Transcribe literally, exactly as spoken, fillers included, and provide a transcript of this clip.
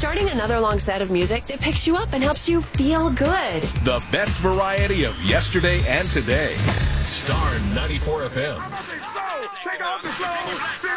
starting another long set of music that picks you up and helps you feel good. The best variety of yesterday and today. Star ninety-four F M. Take off the slow.